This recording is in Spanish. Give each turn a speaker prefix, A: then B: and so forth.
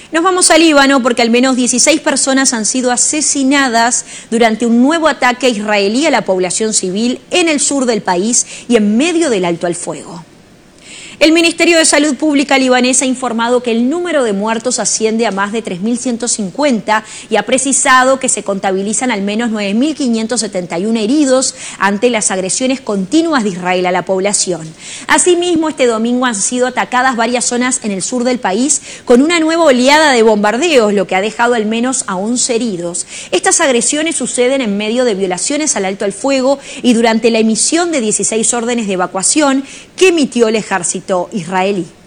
A: Nos vamos al Líbano porque al menos 16 personas han sido asesinadas durante un nuevo ataque israelí a la población civil en el sur del país y en medio del alto al fuego. El Ministerio de Salud Pública libanés ha informado que el número de muertos asciende a más de 3.150 y ha precisado que se contabilizan al menos 9.571 heridos ante las agresiones continuas de Israel a la población. Asimismo, este domingo han sido atacadas varias zonas en el sur del país con una nueva oleada de bombardeos, lo que ha dejado al menos a 11 heridos. Estas agresiones suceden en medio de violaciones al alto al fuego y durante la emisión de 16 órdenes de evacuación que emitió el ejército israelí.